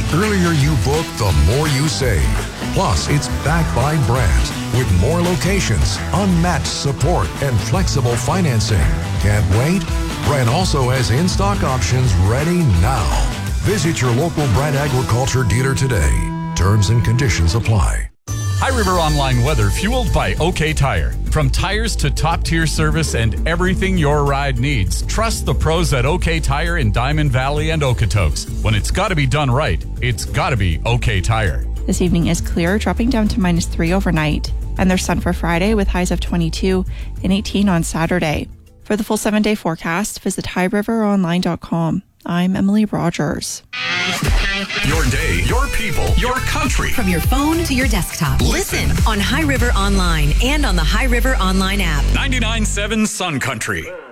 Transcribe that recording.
earlier you book, the more you save. Plus, it's backed by Brandt with more locations, unmatched support, and flexible financing. Can't wait? Brandt also has in-stock options ready now. Visit your local Brandt Agriculture dealer today. Terms and conditions apply. High River Online weather fueled by OK Tire. From tires to top-tier service and everything your ride needs, trust the pros at OK Tire in Diamond Valley and Okotoks. When it's got to be done right, it's got to be OK Tire. This evening is clear, dropping down to -3 overnight. And there's sun for Friday with highs of 22 and 18 on Saturday. For the full 7-day forecast, visit highriveronline.com. I'm Emily Rogers. Your day, your people, your country. From your phone to your desktop. Listen on High River Online and on the High River Online app. 99.7 Sun Country.